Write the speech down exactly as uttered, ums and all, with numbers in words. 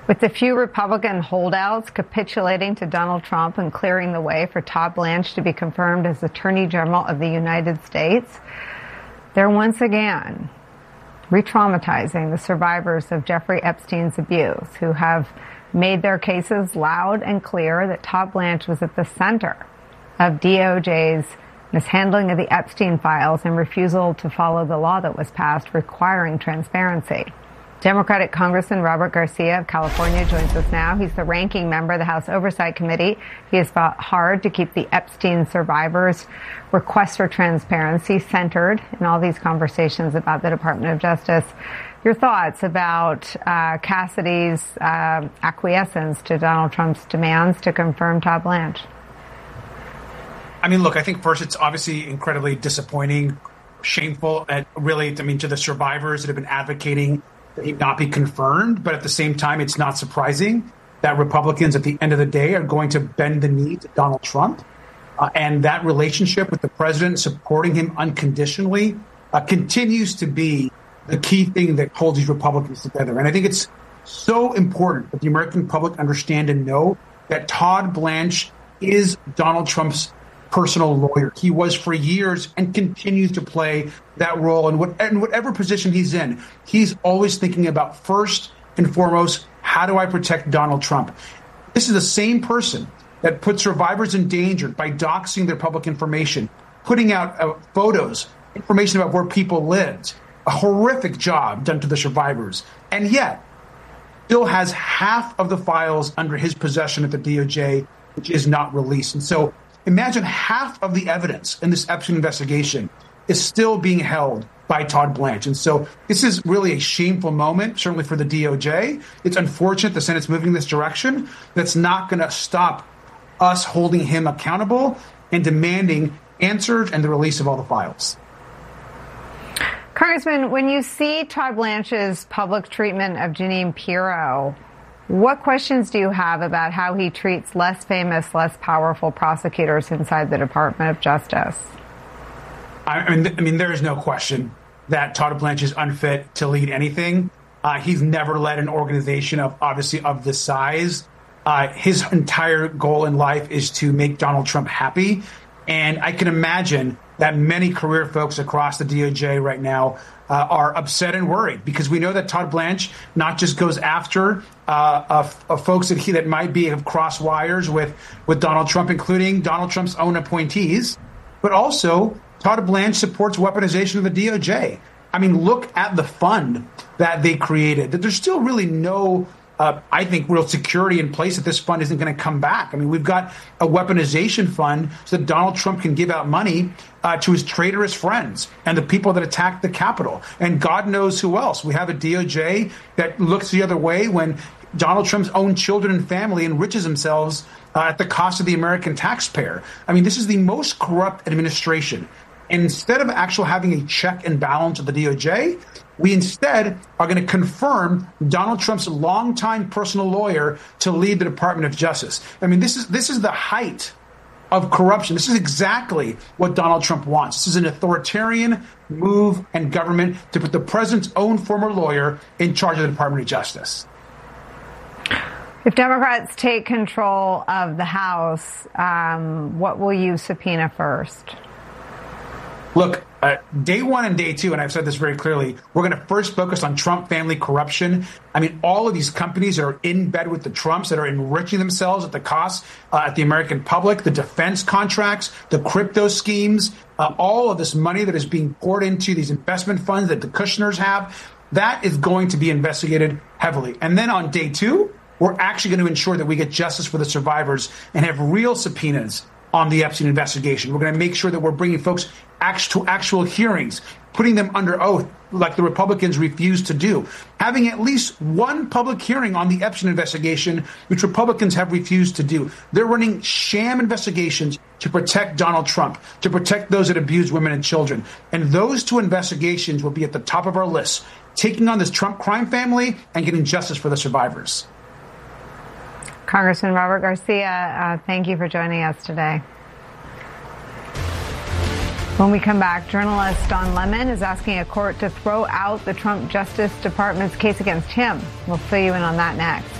With a few Republican holdouts capitulating to Donald Trump and clearing the way for Todd Blanche to be confirmed as Attorney General of the United States, they're once again re-traumatizing the survivors of Jeffrey Epstein's abuse, who have made their cases loud and clear that Todd Blanche was at the center of D O J's mishandling of the Epstein files and refusal to follow the law that was passed requiring transparency. Democratic Congressman Robert Garcia of California joins us now. He's the ranking member of the House Oversight Committee. He has fought hard to keep the Epstein survivors' requests for transparency centered in all these conversations about the Department of Justice. Your thoughts about uh, Cassidy's uh, acquiescence to Donald Trump's demands to confirm Todd Blanche? I mean, look, I think first it's obviously incredibly disappointing, shameful, and really, I mean, to the survivors that have been advocating that he not be confirmed. But at the same time, it's not surprising that Republicans at the end of the day are going to bend the knee to Donald Trump. Uh, and that relationship with the president supporting him unconditionally uh, continues to be the key thing that holds these Republicans together. And I think it's so important that the American public understand and know that Todd Blanche is Donald Trump's personal lawyer. He was for years and continues to play that role in, what, in whatever position he's in. He's always thinking about first and foremost, how do I protect Donald Trump? This is the same person that put survivors in danger by doxing their public information, putting out uh, photos, information about where people lived, a horrific job done to the survivors, and yet still has half of the files under his possession at the D O J, which is not released. And so imagine half of the evidence in this Epstein investigation is still being held by Todd Blanche. And so this is really a shameful moment, certainly for the D O J. It's unfortunate the Senate's moving this direction. That's not going to stop us holding him accountable and demanding answers and the release of all the files. Congressman, when you see Todd Blanche's public treatment of Jeanine Pirro, what questions do you have about how he treats less famous, less powerful prosecutors inside the Department of Justice? I mean, I mean, there is no question that Todd Blanche is unfit to lead anything. Uh, he's never led an organization of obviously of this size. Uh, his entire goal in life is to make Donald Trump happy. And I can imagine that many career folks across the D O J right now uh, are upset and worried, because we know that Todd Blanche not just goes after uh, uh, uh, folks that he that might be of cross wires with with Donald Trump, including Donald Trump's own appointees, but also Todd Blanche supports weaponization of the D O J. I mean, look at the fund that they created. That there's still really no Uh, I think, real security in place that this fund isn't going to come back. I mean, we've got a weaponization fund so that Donald Trump can give out money uh, to his traitorous friends and the people that attacked the Capitol. And God knows who else. We have a D O J that looks the other way when Donald Trump's own children and family enriches themselves uh, at the cost of the American taxpayer. I mean, this is the most corrupt administration. And instead of actually having a check and balance of the D O J, we instead are going to confirm Donald Trump's longtime personal lawyer to lead the Department of Justice. I mean, this is this is the height of corruption. This is exactly what Donald Trump wants. This is an authoritarian move and government to put the president's own former lawyer in charge of the Department of Justice. If Democrats take control of the House, um, what will you subpoena first? Look, uh, day one and day two, and I've said this very clearly, we're going to first focus on Trump family corruption. I mean, all of these companies that are in bed with the Trumps, that are enriching themselves at the cost uh, at the American public, the defense contracts, the crypto schemes, uh, all of this money that is being poured into these investment funds that the Kushners have, that is going to be investigated heavily. And then on day two, we're actually going to ensure that we get justice for the survivors and have real subpoenas on the Epstein investigation. We're going to make sure that we're bringing folks actual, actual hearings, putting them under oath like the Republicans refused to do, having at least one public hearing on the Epstein investigation, which Republicans have refused to do. They're running sham investigations to protect Donald Trump, to protect those that abuse women and children. And those two investigations will be at the top of our list, taking on this Trump crime family and getting justice for the survivors. Congressman Robert Garcia, uh, thank you for joining us today. When we come back, journalist Don Lemon is asking a court to throw out the Trump Justice Department's case against him. We'll fill you in on that next.